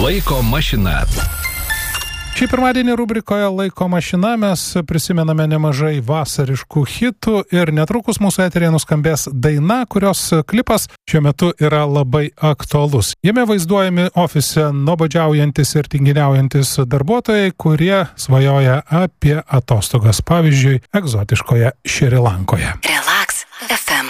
Laiko mašina. Šį pirmadienį rubrikoje Laiko mašina mes prisimename nemažai vasariškų hitų ir netrukus mūsų eteryje nuskambės daina, kurios klipas šiuo metu yra labai aktualus. Jame vaizduojami ofise nuobodžiaujantis ir tinginiaujantis darbuotojai, kurie svajoja apie atostogas, pavyzdžiui, egzotiškoje Šri Lankoje. Relax FM.